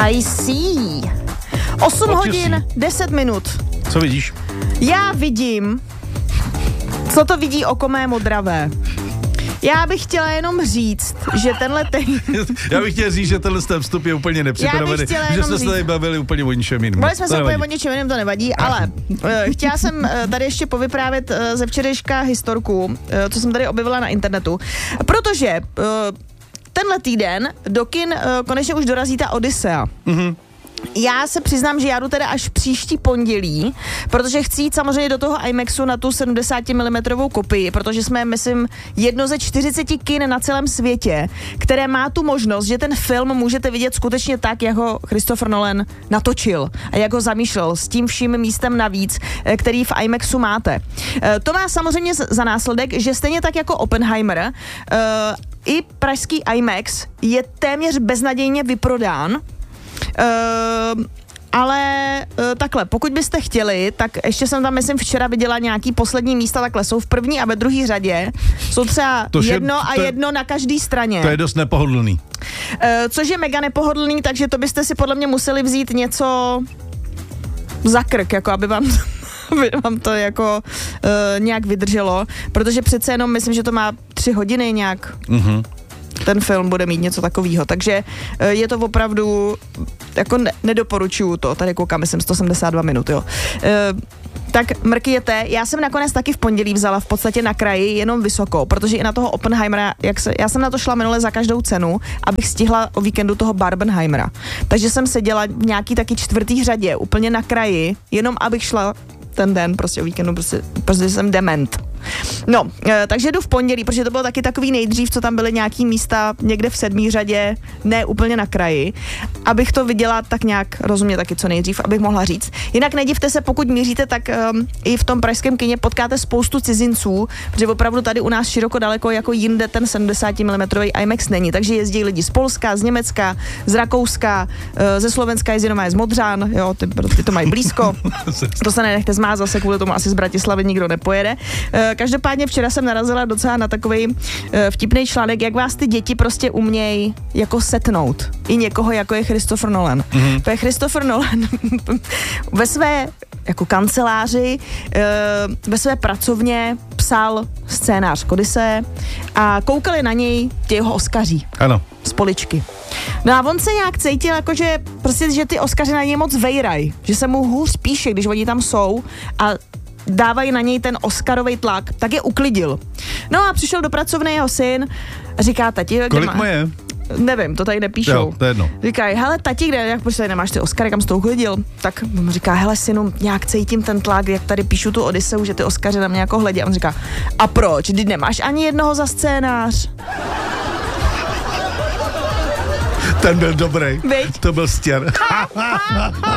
I see. 8 hodin, 10 minut. Co vidíš? Já vidím, co to vidí oko mé modravé. Já bych chtěla jenom říct, že tenhle... Já bych chtěla říct, že tenhle vstup je úplně nepřipravený, že jsme se tady bavili úplně o ničem jiném. Bavili jsme se úplně o ničem jiném, to nevadí, ale chtěla jsem tady ještě povyprávět ze včerejška historku, co jsem tady objevila na internetu, protože tenhle týden do kin konečně už dorazí ta Odyssea. Mhm. Já se přiznám, že já jdu teda až příští pondělí, protože chci jít samozřejmě do toho IMAXu na tu 70 mm kopii, protože jsme, myslím, jedno ze 40 kin na celém světě, které má tu možnost, že ten film můžete vidět skutečně tak, jak ho Christopher Nolan natočil a jak ho zamýšlel, s tím vším místem navíc, který v IMAXu máte. To má samozřejmě za následek, že stejně tak jako Oppenheimer, i pražský IMAX je téměř beznadějně vyprodán. Ale takhle, pokud byste chtěli, tak ještě jsem tam, myslím, včera viděla nějaký poslední místa, takhle jsou v první a ve druhé řadě, jsou třeba jedno na každé straně. To je dost nepohodlný. Což je mega nepohodlný, takže to byste si podle mě museli vzít něco za krk, jako aby vám to jako nějak vydrželo, protože přece jenom myslím, že to má 3 hodiny nějak. Mhm. Ten film bude mít něco takového, takže je to opravdu, jako nedoporučuju to, tady koukám, myslím 172 minut, jo. Tak mrkněte, já jsem nakonec taky v pondělí vzala v podstatě na kraji jenom vysoko, protože i na toho Oppenheimera, já jsem na to šla minule za každou cenu, abych stihla o víkendu toho Barbenheimera. Takže jsem seděla v nějaký taky 4. řadě, úplně na kraji, jenom abych šla ten den prostě o víkendu, protože jsem dement. No, takže jdu v pondělí, protože to bylo taky takový nejdřív, co tam byly nějaký místa někde v 7. řadě, ne úplně na kraji, abych to viděla tak nějak rozumně taky co nejdřív, abych mohla říct. Jinak nedivte se, pokud míříte, tak i v tom pražském kině potkáte spoustu cizinců, protože opravdu tady u nás široko daleko jako jinde ten 70 mm IMAX není, takže jezdí lidi z Polska, z Německa, z Rakouska, ze Slovenska jezdí doma z Modřán, jo, ty to mají blízko, to se nenechte zmát, zase kvůli tomu asi z Bratislavy nikdo nepojede. Každopádně včera jsem narazila docela na takový vtipný článek, jak vás ty děti prostě umějí jako setnout. I někoho, jako je Christopher Nolan. Mm-hmm. Christopher Nolan ve své jako kanceláři, ve své pracovně psal scénář Odyssey a koukali na něj ti jeho Oscaří. Ano. Z poličky. No a on se nějak cítil, jakože prostě, že ty Oscaři na něj moc vejraj, že se mu hůř píše, když oni tam jsou a dávají na něj ten Oscarový tlak, tak je uklidil. No a přišel do pracovny jeho syn a říká, tati, kolik mu je? Nevím, to tady nepíšou. Jo, to je jedno. Říkají, hele, tati, kde, jak prostě nemáš ty Oscary, kam jsi to uklidil? Tak mu říká, hele, synu, nějak cítím ten tlak, jak tady píšu tu Odysseu, že ty Oscary na mě jako hledí. A on říká, a proč? Ty nemáš ani jednoho za scénář. Ten byl dobrý. Viď? To byl stěr.